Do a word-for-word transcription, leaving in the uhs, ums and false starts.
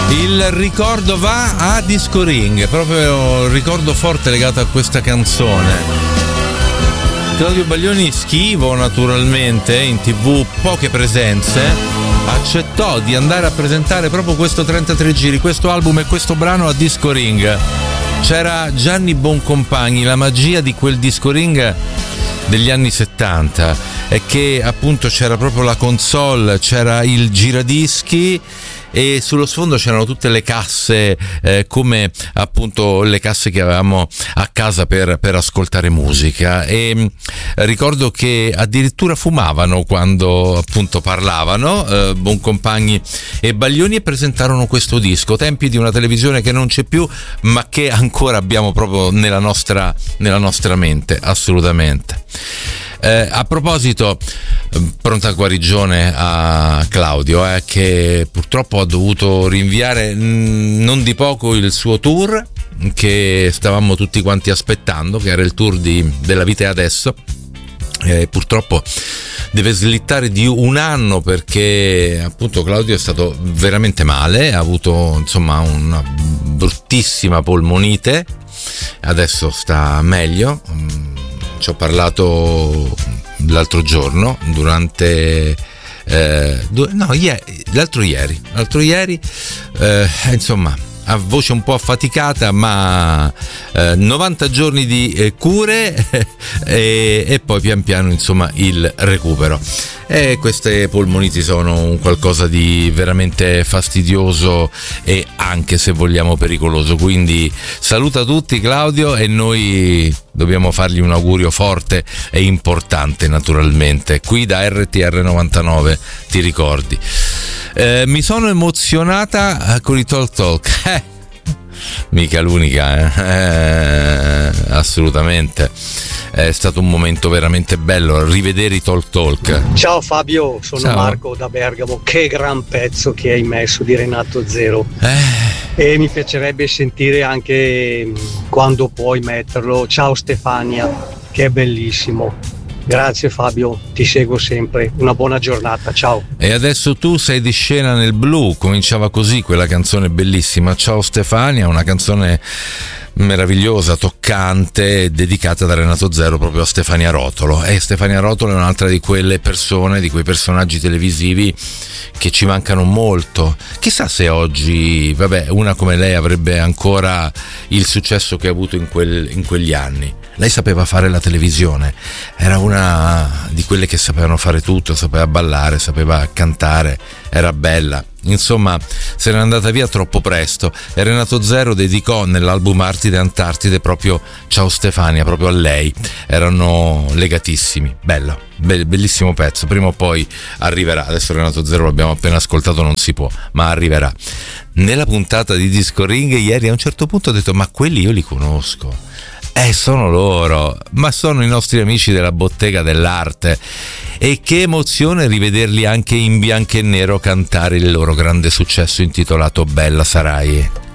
Il ricordo va a Disco Ring, proprio un ricordo forte legato a questa canzone. Claudio Baglioni, schivo naturalmente, in tv poche presenze, accettò di andare a presentare proprio questo trentatré giri, questo album e questo brano a Disco Ring. C'era Gianni Boncompagni, la magia di quel Disco Ring degli anni settanta è che appunto c'era proprio la console, c'era il giradischi e sullo sfondo c'erano tutte le casse, eh, come appunto le casse che avevamo a casa per, per ascoltare musica. E mh, ricordo che addirittura fumavano quando appunto parlavano eh, Boncompagni e Baglioni, e presentarono questo disco, tempi di una televisione che non c'è più ma che ancora abbiamo proprio nella nostra, nella nostra mente, assolutamente. Eh, a proposito, pronta guarigione a Claudio, eh, che purtroppo ha dovuto rinviare mh, non di poco il suo tour che stavamo tutti quanti aspettando, che era il tour di Della Vita è Adesso. Eh, purtroppo deve slittare di un anno perché appunto Claudio è stato veramente male, ha avuto insomma una bruttissima polmonite, adesso sta meglio. Ci ho parlato l'altro giorno durante eh, due, no ieri, l'altro ieri l'altro ieri eh, insomma a voce un po' affaticata, ma eh, novanta giorni di eh, cure e, e poi pian piano insomma il recupero. E queste polmoniti sono un qualcosa di veramente fastidioso e anche, se vogliamo, pericoloso. Quindi saluta tutti Claudio, e noi dobbiamo fargli un augurio forte e importante naturalmente qui da R T R novantanove, ti ricordi. Eh, mi sono emozionata con i Talk Talk, eh, mica l'unica, eh? Eh, assolutamente. È stato un momento veramente bello rivedere i Talk Talk. Ciao Fabio, sono Ciao. Marco da Bergamo. Che gran pezzo che hai messo di Renato Zero. Eh. E mi piacerebbe sentire anche quando puoi metterlo. Ciao Stefania, che è bellissimo. Grazie Fabio, ti seguo sempre. Una buona giornata, ciao. E adesso tu sei di scena nel blu, cominciava così quella canzone bellissima. Ciao Stefania, una canzone meravigliosa, toccante, dedicata da Renato Zero proprio a Stefania Rotolo. E Stefania Rotolo è un'altra di quelle persone, di quei personaggi televisivi che ci mancano molto. Chissà se oggi, vabbè, una come lei avrebbe ancora il successo che ha avuto in, quel, in quegli anni. Lei sapeva fare la televisione, era una di quelle che sapevano fare tutto, sapeva ballare, sapeva cantare, era bella. Insomma, se n'è andata via troppo presto, e Renato Zero dedicò nell'album Artide Antartide proprio Ciao Stefania, proprio a lei. Erano legatissimi. Bello, be- bellissimo pezzo. Prima o poi arriverà. Adesso Renato Zero l'abbiamo appena ascoltato, non si può, ma arriverà. Nella puntata di Disco Ring ieri a un certo punto ho detto: ma quelli io li conosco. Eh, sono loro, ma sono i nostri amici della Bottega dell'Arte. E che emozione rivederli anche in bianco e nero cantare il loro grande successo intitolato Bella Sarai.